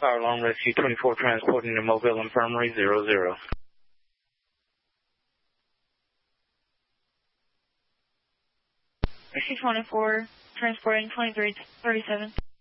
Fire Alarm Rescue 24 transporting to Mobile Infirmary 00. Rescue 24 transporting 2337.